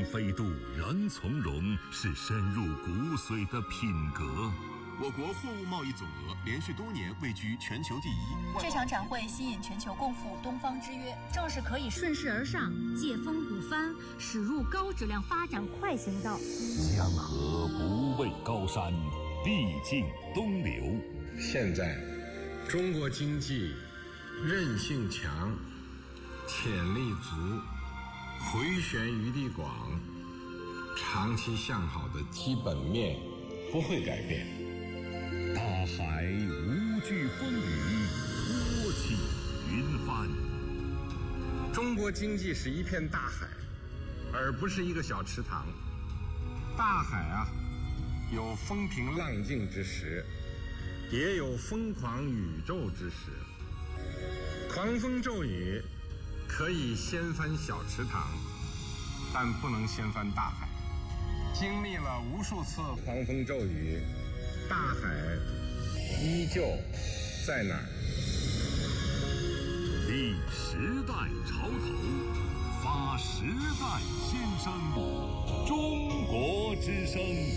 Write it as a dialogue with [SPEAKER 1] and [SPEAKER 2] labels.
[SPEAKER 1] 飞渡，仍从容，是深入骨髓的品格。
[SPEAKER 2] 我国货物贸易总额连续多年位居全球第一。
[SPEAKER 3] 这场展会吸引全球共赴东方之约，
[SPEAKER 4] 正是可以顺势而上，借风鼓帆，驶入高质量发展快行道。
[SPEAKER 1] 江河不畏高山，地尽东流。
[SPEAKER 5] 现在，中国经济韧性强，潜力足，回旋余地广，长期向好的基本面不会改变。
[SPEAKER 1] 大海无惧风雨，托起云帆。
[SPEAKER 5] 中国经济是一片大海，而不是一个小池塘。大海啊，有风平浪静之时，也有疯狂宇宙之时。狂风骤雨可以掀翻小池塘，但不能掀翻大海。经历了无数次狂风骤雨，大海依旧在那儿。
[SPEAKER 1] 立时代潮头，发时代先声，中国之声。